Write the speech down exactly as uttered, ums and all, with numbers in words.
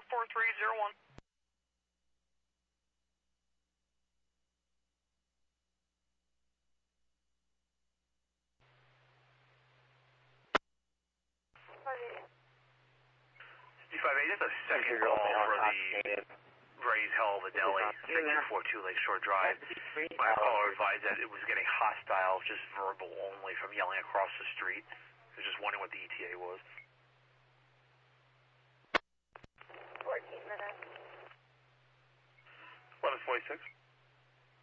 four three zero one. fifty-five A, just a second call for the raised hell of a deli, six two four two Lakeshore Drive. My caller advised that it was getting hostile, just verbal only from yelling across the street. I was just wondering what the E T A was. fourteen minutes. eleven forty-six.